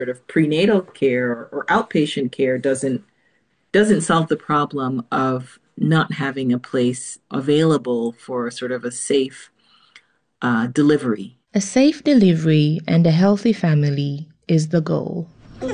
of prenatal care or outpatient care doesn't solve the problem of not having a place available for sort of a safe delivery. A safe delivery and a healthy family is the goal.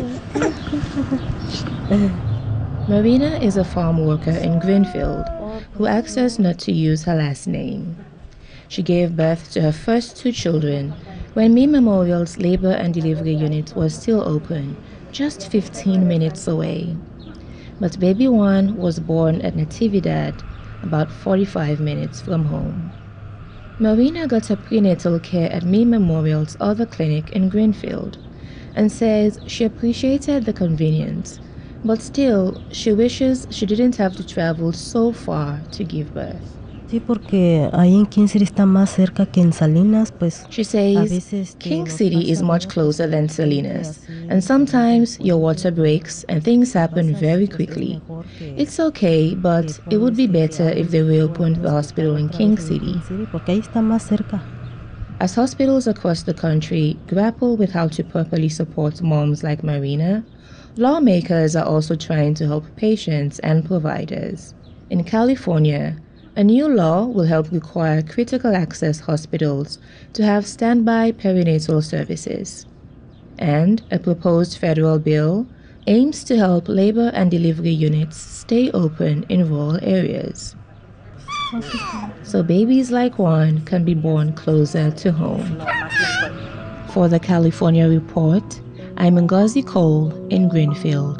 Marina is a farm worker in Greenfield who asked us not to use her last name. She gave birth to her first two children when May Memorial's labor and delivery unit was still open, just 15 minutes away. But baby one was born at Natividad, about 45 minutes from home. Marina got her prenatal care at May Memorial's other clinic in Greenfield and says she appreciated the convenience, but still she wishes she didn't have to travel so far to give birth. Sí, porque ahí en King City está más cerca que en Salinas, pues. She says King City is much closer than Salinas, and sometimes your water breaks and things happen very quickly. It's okay, but it would be better if they reopened the hospital in King City. Porque ahí está más cerca. As hospitals across the country grapple with how to properly support moms like Marina, lawmakers are also trying to help patients and providers. In California, a new law will help require critical access hospitals to have standby perinatal services. And a proposed federal bill aims to help labor and delivery units stay open in rural areas, so babies like Juan can be born closer to home. For the California Report, I'm Ngozi Cole in Greenfield.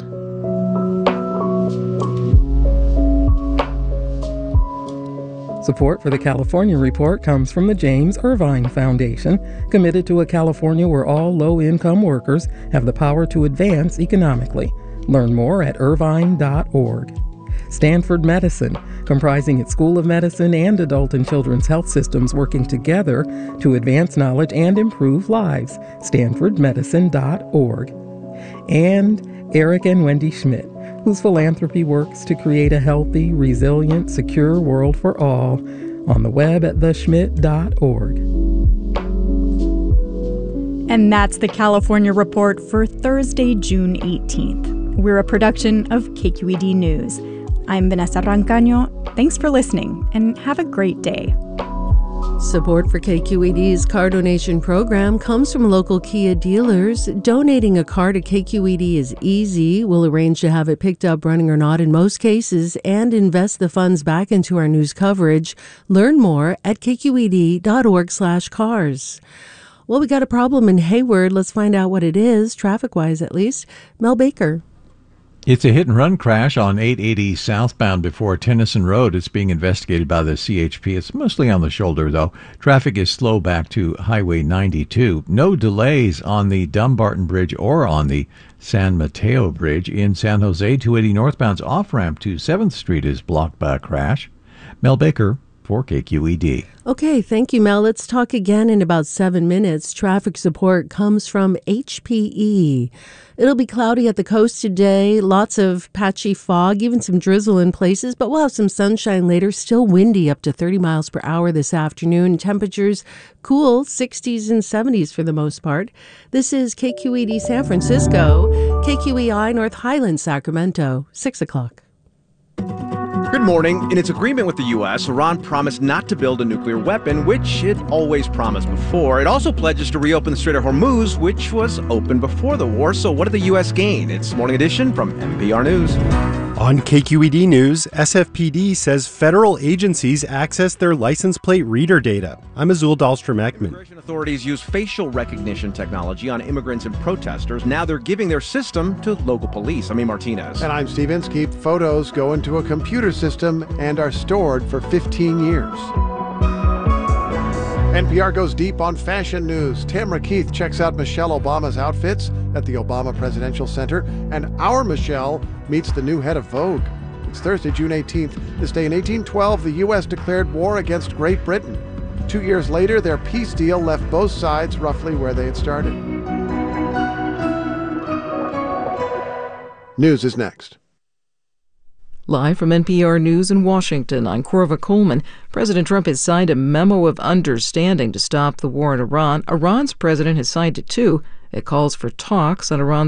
Support for the California Report comes from the James Irvine Foundation, committed to a California where all low-income workers have the power to advance economically. Learn more at irvine.org. Stanford Medicine, comprising its School of Medicine and adult and children's health systems working together to advance knowledge and improve lives. stanfordmedicine.org. And Eric and Wendy Schmidt, whose philanthropy works to create a healthy, resilient, secure world for all, on the web at theschmidt.org. And that's the California Report for Thursday, June 18th. We're a production of KQED News. I'm Vanessa Rancaño. Thanks for listening, and have a great day. Support for KQED's car donation program comes from local Kia dealers. Donating a car to KQED is easy. We'll arrange to have it picked up running or not in most cases and invest the funds back into our news coverage. Learn more at kqed.org/cars. Well, we got a problem in Hayward. Let's find out what it is, traffic-wise at least. Mel Baker. It's a hit-and-run crash on 880 southbound before Tennyson Road. It's being investigated by the CHP. It's mostly on the shoulder, though. Traffic is slow back to Highway 92. No delays on the Dumbarton Bridge or on the San Mateo Bridge. In San Jose, 280 northbound's off-ramp to 7th Street is blocked by a crash. Mel Baker for KQED. Okay, thank you, Mel. Let's talk again in about 7 minutes. Traffic support comes from HPE. It'll be cloudy at the coast today, lots of patchy fog, even some drizzle in places, but we'll have some sunshine later. Still windy up to 30 miles per hour this afternoon. Temperatures cool, 60s and 70s for the most part. This is KQED San Francisco, KQEI North Highlands, Sacramento, 6 o'clock. Good morning. In its agreement with the U.S., Iran promised not to build a nuclear weapon, which it always promised before. It also pledges to reopen the Strait of Hormuz, which was open before the war. So what did the U.S. gain? It's Morning Edition from NPR News. On KQED News, SFPD says federal agencies access their license plate reader data. I'm Azul Dahlstrom-Ekman. Immigration authorities use facial recognition technology on immigrants and protesters. Now they're giving their system to local police. I'm Martinez. And I'm Steve Inskeep. Photos go into a computer system and are stored for 15 years. NPR goes deep on fashion news. Tamara Keith checks out Michelle Obama's outfits at the Obama Presidential Center, and our Michelle meets the new head of Vogue. It's Thursday, June 18th. This day in 1812, the U.S. declared war against Great Britain. 2 years later, their peace deal left both sides roughly where they had started. News is next. Live from NPR News in Washington, I'm Corva Coleman. President Trump has signed a memo of understanding to stop the war in Iran. Iran's president has signed it too. It calls for talks on Iran's